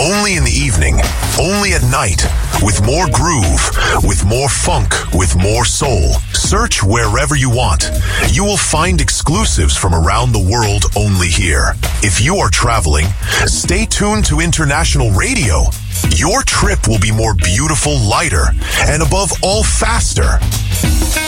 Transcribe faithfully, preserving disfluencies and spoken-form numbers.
Only in the evening, only at night, with more groove, with more funk, with more soul. Search wherever you want. You will find exclusives from around the world only here. If you are traveling, stay tuned to International Radio. Your trip will be more beautiful, lighter, and above all, faster.